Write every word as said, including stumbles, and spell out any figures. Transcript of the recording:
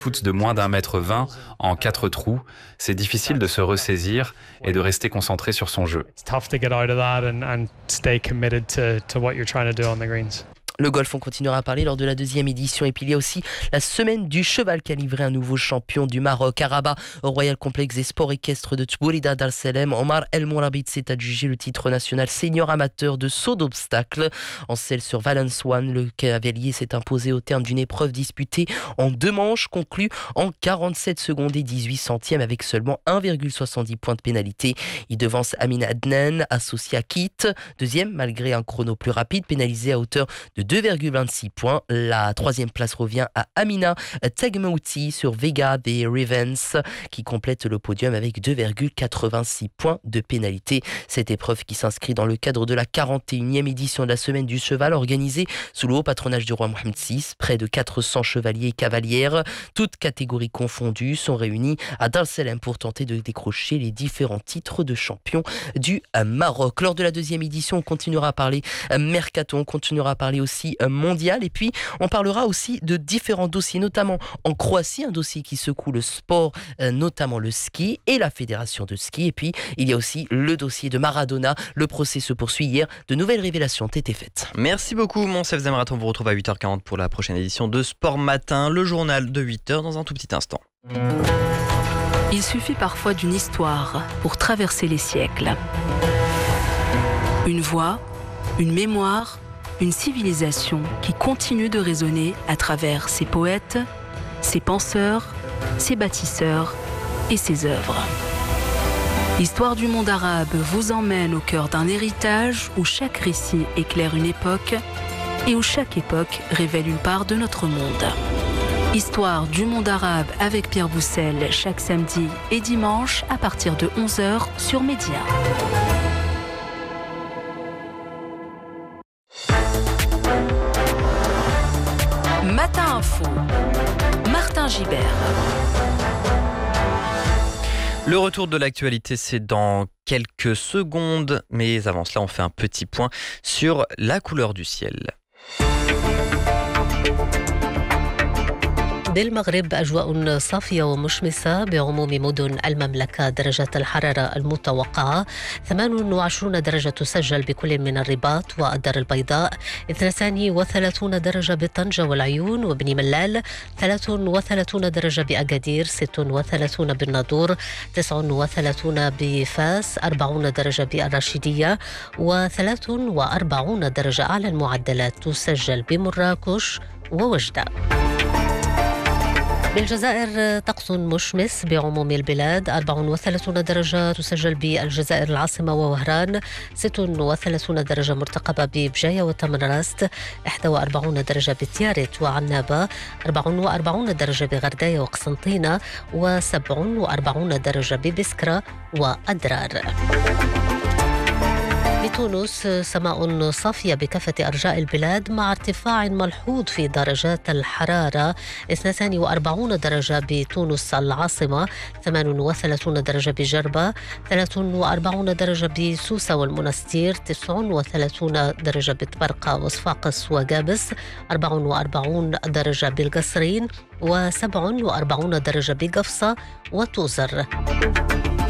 Foot de moins d'un mètre vingt en quatre trous, c'est difficile de se ressaisir et de rester concentré sur son jeu. It's tough to get out of that and, and stay committed to, to what you're trying to do on the greens. Le golf, on continuera à parler lors de la deuxième édition. Et puis il y a aussi la semaine du cheval qui a livré un nouveau champion du Maroc. À Rabat, au Royal Complex des sports équestres de Tbourida Dar Selem, Omar El Mourabit s'est adjugé le titre national senior amateur de saut d'obstacle. En selle sur Valence One, le cavalier s'est imposé au terme d'une épreuve disputée en deux manches, conclue en quarante-sept secondes et dix-huit centièmes avec seulement un virgule soixante-dix points de pénalité. Il devance Amin Adnan, associé à Kit, deuxième malgré un chrono plus rapide, pénalisé à hauteur de deux virgule vingt-six points. La troisième place revient à Amina Tegmouti sur Vega des Ravens qui complète le podium avec deux virgule quatre-vingt-six points de pénalité. Cette épreuve qui s'inscrit dans le cadre de la quarante et unième édition de la Semaine du Cheval organisée sous le haut patronage du roi Mohamed six. Près de quatre cents chevaliers et cavalières, toutes catégories confondues, sont réunis à Dar Selem pour tenter de décrocher les différents titres de champion du Maroc. Lors de la deuxième édition, on continuera à parler mercato, on continuera à parler aussi mondial et puis on parlera aussi de différents dossiers, notamment en Croatie, un dossier qui secoue le sport, notamment le ski et la fédération de ski. Et puis il y a aussi le dossier de Maradona. Le procès se poursuit hier. De nouvelles révélations ont été faites. Merci beaucoup, Monsef Zamraton. On vous retrouve à huit heures quarante pour la prochaine édition de Sport Matin, le journal de huit heures dans un tout petit instant. Il suffit parfois d'une histoire pour traverser les siècles. Une voix, une mémoire, une civilisation qui continue de résonner à travers ses poètes, ses penseurs, ses bâtisseurs et ses œuvres. L'histoire du monde arabe vous emmène au cœur d'un héritage où chaque récit éclaire une époque et où chaque époque révèle une part de notre monde. Histoire du monde arabe avec Pierre Boussel chaque samedi et dimanche à partir de onze heures sur Média. Matin Info, Martin Gibert. Le retour de l'actualité, c'est dans quelques secondes, mais avant cela, on fait un petit point sur la couleur du ciel. بالمغرب أجواء صافية ومشمسة بعموم مدن المملكة. درجات الحرارة المتوقعة ثمانية وعشرين درجة تسجل بكل من الرباط والدار البيضاء، اثنتان وثلاثين درجة بطنجة والعيون وبني ملال، ثلاثة وثلاثين درجة بأكادير، ستة وثلاثين بالناظور، تسعة وثلاثين بفاس، أربعين درجة بالرشيدية وثلاث وأربعين درجة. أعلى المعدلات تسجل بمراكش ووجدة. بالجزائر طقس مشمس بعموم البلاد، أربعة وثلاثين درجة تسجل بالجزائر العاصمة ووهران، ستة وثلاثين درجة مرتقبة ببجاية وتمنراست، واحد وأربعين درجة بتيارت وعنابة، أربعة وأربعين درجة بغرداية وقسنطينة، وسبعة وأربعين درجة ببسكرة وأدرار. بتونس سماء صافية بكافة أرجاء البلاد مع ارتفاع ملحوظ في درجات الحرارة، اثنتان وأربعين درجة بتونس العاصمة، ثمانية وثلاثين درجة بجربة، ثلاثة وأربعين درجة بسوسة والمنستير، تسعة وثلاثين درجة بطبرقة وصفاقس وجابس، أربعة وأربعين درجة بالقصرين، وسبعة وأربعين درجة بقفصة وتوزر.